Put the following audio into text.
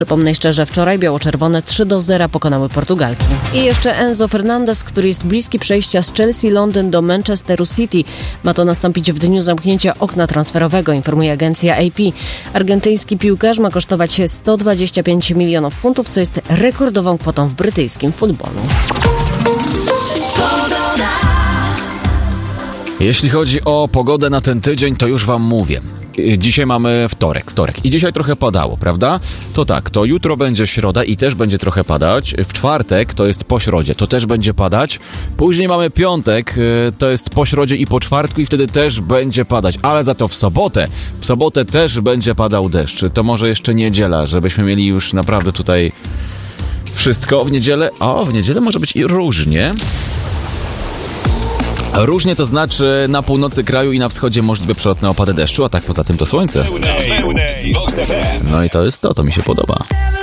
Przypomnę jeszcze, że wczoraj biało-czerwone 3-0 pokonały Portugalki. I jeszcze Enzo Fernandez, który jest bliski przejścia z Chelsea Londyn do Manchesteru City. Ma to nastąpić w dniu zamknięcia okna transferowego, informuje agencja AP. Argentyński piłkarz ma kosztować 125 milionów funtów, co jest rekordową kwotą w brytyjskim futbolu. Jeśli chodzi o pogodę na ten tydzień, to już wam mówię. Dzisiaj mamy wtorek. I dzisiaj trochę padało, prawda? To tak, to jutro będzie środa i też będzie trochę padać. W czwartek to jest po środzie, to też będzie padać. Później mamy piątek, to jest po środzie i po czwartku i wtedy też będzie padać. Ale za to w sobotę też będzie padał deszcz. To może jeszcze niedziela, żebyśmy mieli już naprawdę tutaj wszystko. W niedzielę może być i różnie. Różnie to znaczy na północy kraju i na wschodzie możliwe przelotne opady deszczu, a tak poza tym to słońce. No i to jest to mi się podoba.